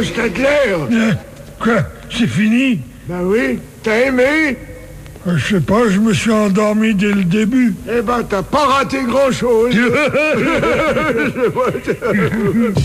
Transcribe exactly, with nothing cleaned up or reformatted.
Oh, Stadler! Euh, quoi? C'est fini? Ben oui, t'as aimé? Euh, Je sais pas, je me suis endormi dès le début. Eh ben, t'as pas raté grand-chose.